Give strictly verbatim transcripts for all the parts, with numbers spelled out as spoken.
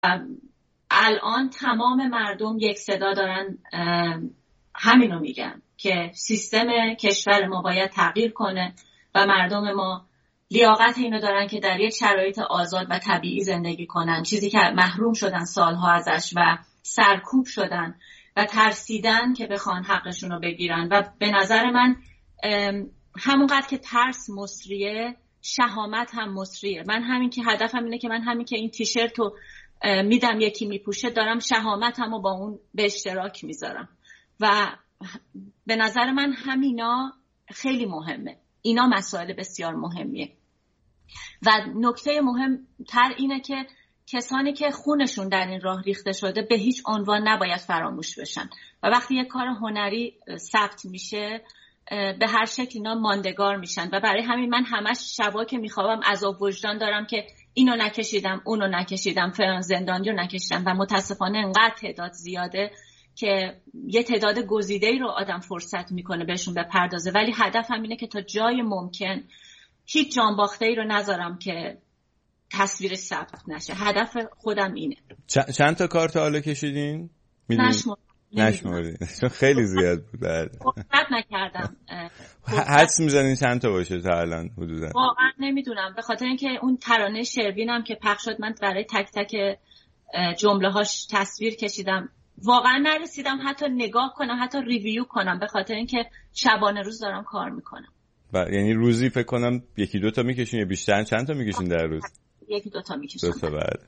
الان تمام مردم یک صدا دارن همینو میگن که سیستم کشور ما باید تغییر کنه و مردم ما لیاقت اینو دارن که در یک شرایط آزاد و طبیعی زندگی کنن، چیزی که محروم شدن سالها ازش و سرکوب شدن و ترسیدن که بخوان حقشون رو بگیرن. و به نظر من همونقدر که ترس مصریه، شهامت هم مصریه. من همین که هدفم اینه که من همین که این تیشرت رو میدم یکی میپوشه، دارم شهامتم رو با اون به اشتراک میذارم و به نظر من همینا خیلی مهمه. اینا مسائل بسیار مهمیه و نکته مهمتر اینه که کسانی که خونشون در این راه ریخته شده به هیچ عنوان نباید فراموش بشن و وقتی یک کار هنری ثبت میشه به هر شکل اینا ماندگار میشن و برای همین من همش شبا که میخوابم عذاب وجدان دارم که اینو نکشیدم، اونو نکشیدم، فلان زندانی رو نکشیدم و متاسفانه انقدر تعداد زیاده که یه تعداد گزیده‌ای رو آدم فرصت میکنه بهشون بپردازه، ولی هدف هم اینه که تا جای ممکن هیچ جانباخته‌ای رو نذارم که تصویر ثبت نشه. هدف خودم اینه. چ- چند تا کار تا حالا کشیدین؟ نشمردین چون خیلی زیاد بود. فرصت نکردم. حدس میزنین چند تا باشه تا الان حدودا؟ واقعا نمیدونم، به خاطر اینکه اون ترانه شروینم که پخش شد من برای تک تک جمله هاش تصویر کشیدم، واقعا نرسیدم حتی نگاه کنم، حتی ریویو کنم، به خاطر اینکه شبانه روز دارم کار میکنم. یعنی روزی فکر کنم یکی دو تا میکشین یا بیشتر؟ چند تا میکشین در روز؟ یکی دو تا میکشم. دو تا بعد.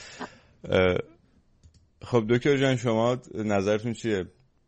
خب دکتر جان شما نظرتون چیه؟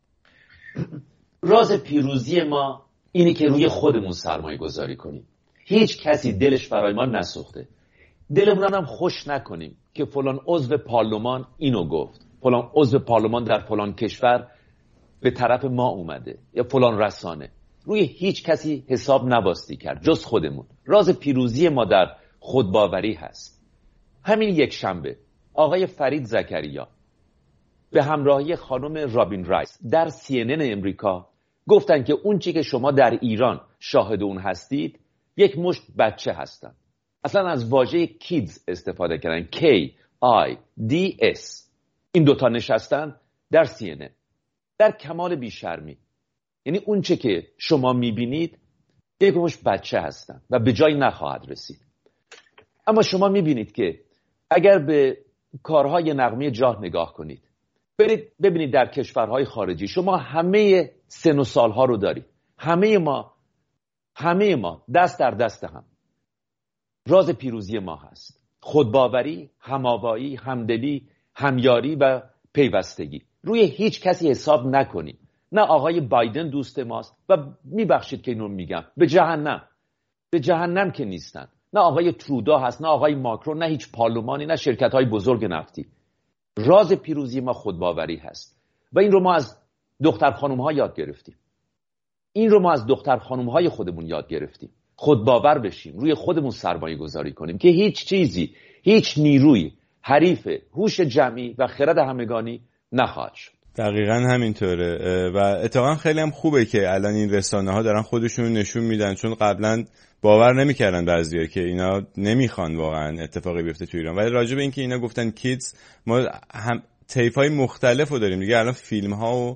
راز پیروزی ما اینه که روی خودمون سرمایه گذاری کنیم. هیچ کسی دلش برای ما نسوخته. دلمون هم خوش نکنیم که فلان عضو پارلمان اینو گفت، فلان عضو پارلمان در فلان کشور به طرف ما اومده یا فلان رسانه. روی هیچ کسی حساب نباستی کرد جز خودمون. راز پیروزی ما در خودباوری هست. همین یک شنبه آقای فرید زکریا به همراهی خانم رابین رایس در سی ان ان امریکا گفتن که اون چی که شما در ایران شاهد اون هستید یک مشت بچه هستن. اصلا از واژه kids استفاده کردن، K I D S. این دوتا نشستن در سی ان ان در کمال بیشرمی. یعنی اون چه که شما میبینید یک مشت بچه هستن و به جای نخواهد رسید. اما شما میبینید که اگر به کارهای نغمه جاه نگاه کنید، برید ببینید در کشورهای خارجی، شما همه سن و سالها رو دارید. همه ما همه ما دست در دست هم. راز پیروزی ما هست خودباوری، هماوایی، همدلی، همیاری و پیوستگی. روی هیچ کسی حساب نکنید. نه آقای بایدن دوست ماست و میبخشید که اینو میگم، به جهنم به جهنم که نیستن. نه آقای ترودا هست، نه آقای ماکرون، نه هیچ پارلمانی، نه شرکت‌های بزرگ نفتی. راز پیروزی ما خودباوری هست و این رو ما از دختر خانوم‌ها یاد گرفتیم. این رو ما از دختر خانوم‌های خودمون یاد گرفتیم. خودباور بشیم، روی خودمون سرمایه گذاری کنیم که هیچ چیزی، هیچ نیروی حریف هوش جمعی و خرد همگانی نخواهد شد. دقیقاً همینطوره و اتفاقا خیلی هم خوبه که الان این رسانه‌ها دارن خودشون نشون میدن، چون قبلا باور نمیکردن بعضیا که اینا نمیخوان واقعا اتفاقی بیفته تو ایران. ولی راجع به این که اینا گفتن کیدز، ما هم طیف‌های مختلفو داریم دیگه. الان فیلم‌ها و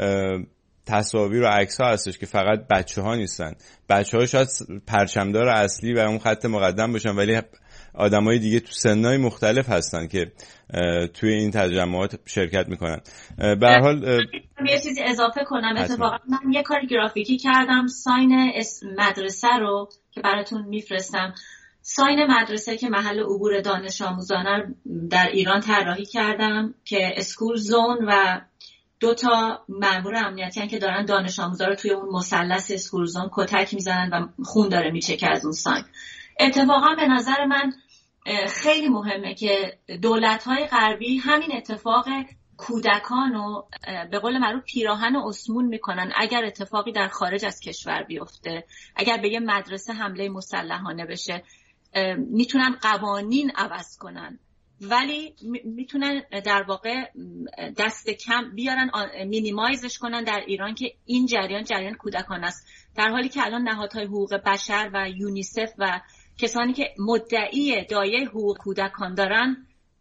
تصاویر و عکس‌ها هستش که فقط بچه‌ها نیستن. بچه‌ها شاید پرچمدار اصلی و اون خط مقدم باشن، ولی آدمای دیگه تو سنای مختلف هستن که توی این تجمعات شرکت میکنن. به هر حال یه چیزی اضافه کنم، اتفاقا من یه کار گرافیکی کردم، ساین مدرسه رو که براتون میفرستم، ساین مدرسه که محل عبور دانش آموزانه در ایران طراحی کردم که اسکول زون و دو تا مأمور امنیتی هستن که دارن دانش آموزا رو توی اون مثلث اسکول زون کتک میزنن و خون داره میچکه از اون ساین. اتفاقا به نظر من خیلی مهمه که دولت‌های غربی همین اتفاق کودکان رو به قول معروف پیراهن و اسمون میکنن. اگر اتفاقی در خارج از کشور بیفته، اگر به یه مدرسه حمله مسلحانه بشه، میتونن قوانین عوض کنن، ولی میتونن در واقع دست کم بیارن، مینیمایزش کنن در ایران که این جریان جریان کودکان است، در حالی که الان نهادهای حقوق بشر و یونیسف و کسانی که مدعی دایه حقوق کودکان دارن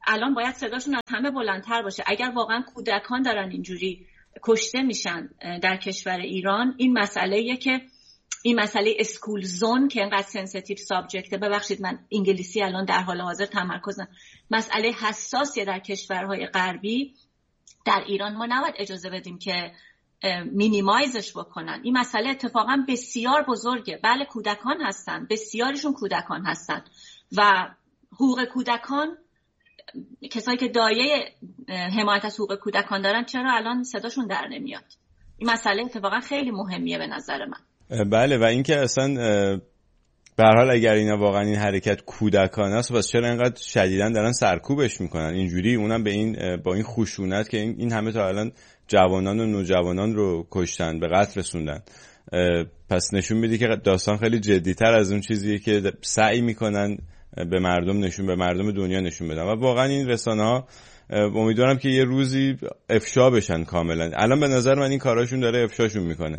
الان باید صداشون از همه بلندتر باشه. اگر واقعا کودکان دارن اینجوری کشته میشن در کشور ایران، این مسئله‌ایه که این مسئله اسکول زون که اینقدر سنسیتیو سابجکته، ببخشید من انگلیسی الان در حال حاضر تمرکزم، مسئله حساسیه در کشورهای غربی، در ایران ما نباید اجازه بدیم که مینیمایزش بکنن. این مسئله اتفاقا بسیار بزرگه. بله کودکان هستن، بسیارشون کودکان هستن و حقوق کودکان، کسایی که دایه حمایت از حقوق کودکان دارن چرا الان صداشون در نمیاد؟ این مسئله اتفاقا خیلی مهمیه به نظر من. بله و اینکه اصلا به هر حال اگر اینا واقعا این حرکت کودکانه است، پس چرا اینقدر شدیداً دارن سرکوبش میکنن اینجوری، اونم به این با این خشونت که این همه تا الان جوانان و نوجوانان رو کشتن، به قتل رسوندن. پس نشون میده که داستان خیلی جدی‌تر از اون چیزیه که سعی میکنن به مردم نشون به مردم دنیا نشون بدن. و واقعا این رسانه‌ها امیدوارم که یه روزی افشا بشن کاملا. الان به نظر من این کاراشون داره افشاشون میکنه.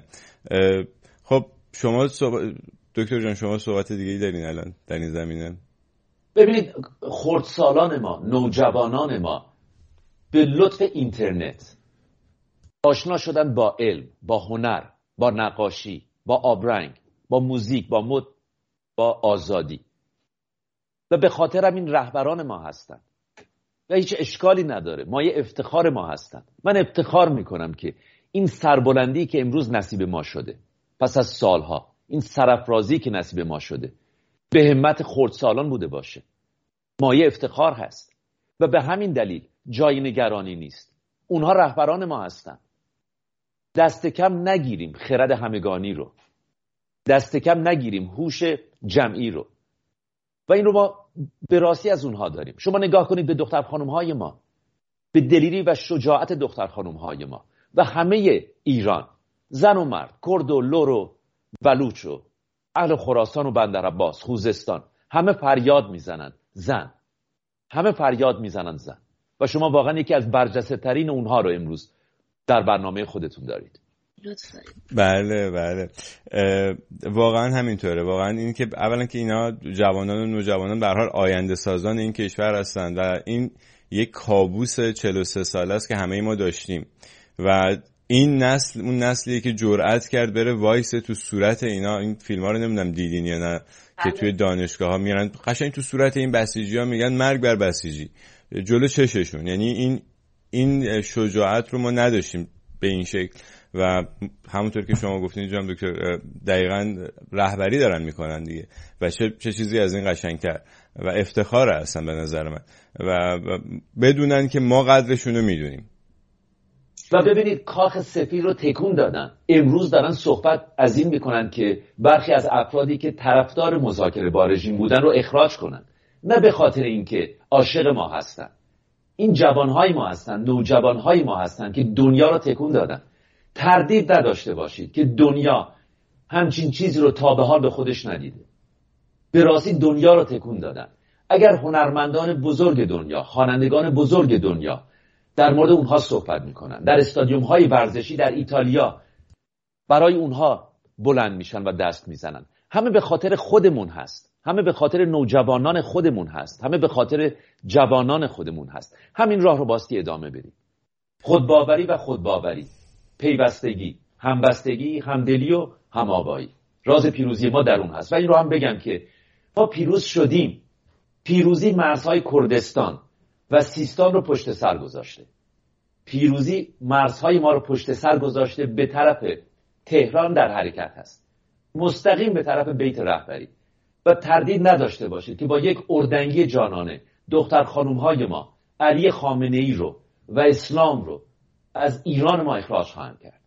خب شما صحبت... دکتر جان شما صحبت دیگه‌ای دارین الان در این زمینه؟ ببینید خردسالان ما، نوجوانان ما به لطف اینترنت آشنا شدن با علم، با هنر، با نقاشی، با آبرنگ، با موزیک، با مد، با آزادی. و به خاطر هم این رهبران ما هستن و هیچ اشکالی نداره، مایه افتخار ما هستن. من افتخار میکنم که این سربلندی که امروز نصیب ما شده پس از سالها، این سرافرازی که نصیب ما شده به همت خردسالان بوده باشه، مایه افتخار هست و به همین دلیل جای نگرانی نیست. اونها رهبران ما هستن. دست کم نگیریم خرد همگانی رو، دست کم نگیریم هوش جمعی رو و این رو ما به راستی از اونها داریم. شما نگاه کنید به دختر خانم های ما، به دلیری و شجاعت دختر خانم های ما و همه ایران، زن و مرد، کرد و لور و بلوچ و اهل خراسان و بندر عباس، خوزستان، همه فریاد میزنن زن، همه فریاد میزنن زن و شما واقعا یکی از برجسته ترین اونها رو امروز در برنامه خودتون دارید. بله بله واقعا همینطوره. واقعا این که اولا که اینا جوانان و نوجوانان به هر حال آینده سازان این کشور هستن و این یک کابوس چهل و سه ساله است که همه ما داشتیم و این نسل اون نسلیه که جرأت کرد بره وایسه تو صورت اینا. این فیلم‌ها رو نمیدونم دیدین یا نه که توی دانشگاه‌ها میرن قشنگ تو صورت این بسیجی‌ها میگن مرگ بر بسیجی جلو چششون. یعنی این این شجاعت رو ما نداشتیم به این شکل و همونطور که شما گفتین جناب دکتر دقیقاً رهبری دارن میکنن دیگه و چه, چه چیزی از این قشنگتر و افتخاره اصلا به نظر من و بدونن که ما قدرشون رو میدونیم. و ببینید کاخ سفید رو تکون دادن. امروز دارن صحبت از این میکنن که برخی از افرادی که طرفدار مذاکره با رژیم بودن رو اخراج کنن، نه به خاطر اینکه عاشق ما هستن. این جوانهای ما هستن، نوجوانهای ما هستن که دنیا رو تکون دادن. تردید نداشته باشید که دنیا همچین چیزی رو تا به حال به خودش ندیده. به راستی دنیا رو تکون دادن. اگر هنرمندان بزرگ دنیا، خوانندگان بزرگ دنیا در مورد اونها صحبت میکنن، در استادیوم های ورزشی در ایتالیا برای اونها بلند میشن و دست میزنن، همه به خاطر خودمون هست، همه به خاطر نوجوانان خودمون هست، همه به خاطر جوانان خودمون هست. همین راه رو باستی ادامه بدیم. خودباوری و خودباوری، پیوستگی، همبستگی، همدلی و هم‌آوایی راز پیروزی ما در اون هست. و این رو هم بگم که ما پیروز شدیم. پیروزی مرزهای کردستان و سیستان رو پشت سر گذاشته. پیروزی مرزهای ما رو پشت سر گذاشته، به طرف تهران در حرکت هست، مستقیم به طرف بیت رهبری. و تردید نداشته باشید که با یک اردنگی جانانه دختر خانومهای ما علی خامنه‌ای رو و اسلام رو از ایران ما اخراج خواهند کرد.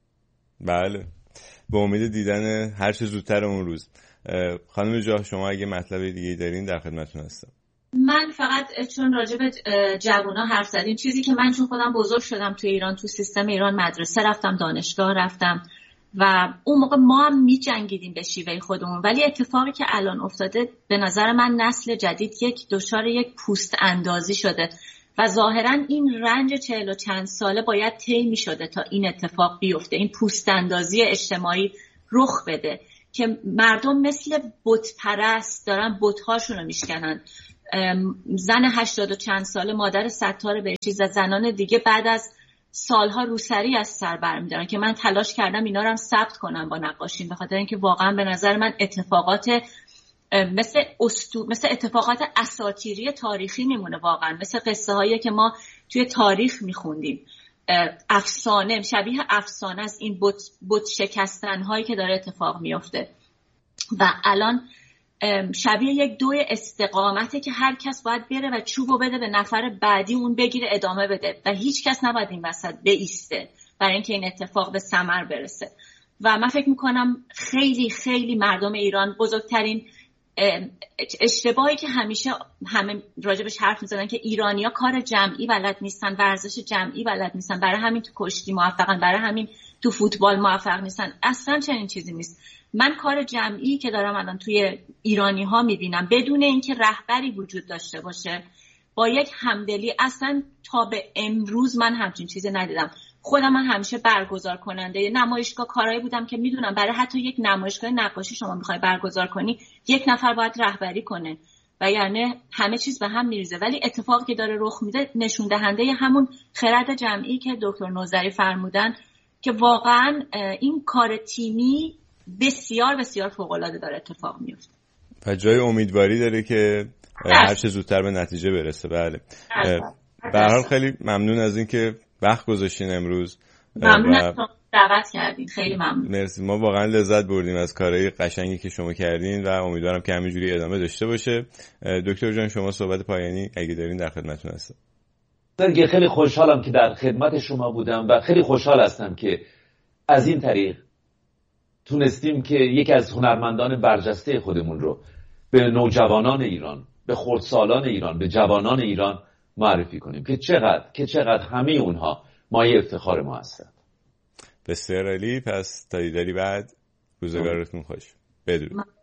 بله به امید دیدن هر چه زودتر اون روز. خانم جاه شما اگه مطلب دیگه دارین در خدمتتون هستم. من فقط چون راجع به جوونا حرف زدیم، چیزی که من چون خودم بزرگ شدم تو ایران، تو سیستم ایران، مدرسه رفتم، دانشگاه رفتم و اون موقع ما هم می جنگیدیم به شیوه خودمون، ولی اتفاقی که الان افتاده به نظر من نسل جدید یک دچار یک پوست اندازی شده و ظاهرا این رنج چهل و چند ساله باید طی می شده تا این اتفاق بیفته، این پوست اندازی اجتماعی رخ بده که مردم مثل بت پرست دارن بت‌هاشون رو میشکنن. زن هشتاد و چند ساله مادر ستار بهشتی و زنان دیگه بعد از سالها روسری از سر برمی‌دارن که من تلاش کردم اینا رو هم ثبت کنم با نقاشیم، به خاطر اینکه واقعا به نظر من اتفاقات مثل استو مثل اتفاقات اساطیری تاریخی میمونه، واقعا مثل قصه هایی که ما توی تاریخ میخوندیم، افسانه، شبیه افسانه است این بت بت شکستن هایی که داره اتفاق میفته و الان شبیه یک دوی استقامته که هر کس باید بره و چوبو بده به نفر بعدی، اون بگیره ادامه بده و هیچ کس نباید این وسط بایسته برای اینکه این اتفاق به ثمر برسه. و من فکر میکنم خیلی خیلی مردم ایران بزرگترین اشتباهی که همیشه همه راجبش حرف میزنن که ایرانی‌ها کار جمعی بلد نیستن، ورزش جمعی بلد نیستن، برای همین تو کشتی موفقن، برای همین تو فوتبال موفق نیستن. اصلا چنین چیزی نیست. من کار جمعی که دارم الان توی ایرانی‌ها میبینم بدون اینکه رهبری وجود داشته باشه، با یک همدلی، اصلا تا به امروز من همچین چیزی ندیدم. خودم من همیشه برگزار کننده نمایشگاه کارایی بودم که میدونم برای حتی یک نمایشگاه نقاشی شما میخوای برگزار کنی یک نفر باید رهبری کنه و یعنی همه چیز به هم میریزه. ولی اتفاقی که داره رخ میده نشون دهنده همون خرد جمعی که دکتر نوذری فرمودن که واقعا این کار تیمی بسیار بسیار فوق‌العاده داره اتفاق میفته و جای امیدواری داره که هر چه زودتر به نتیجه برسه. بله، به هر حال خیلی ممنون از اینکه وقت گذاشتین امروز. ممنون از شما دعوت کردین، خیلی ممنون. مرسی، ما واقعا لذت بردیم از کارهای قشنگی که شما کردین و امیدوارم که همینجوری ادامه داشته باشه. دکتر جان شما صحبت پایانی اگه دارین در خدمتتون هستم. درگه خیلی خوشحالم که در خدمت شما بودم و خیلی خوشحال هستم که از این طریق تونستیم که یکی از هنرمندان برجسته خودمون رو به نوجوانان ایران، به خردسالان ایران، به جوانان ایران معرفی کنیم که چقدر که چقدر همه اونها مایه افتخار ما هستند. بسیار عالی. پس تا دیداری بعد، روزگارتون خوش. بدرود.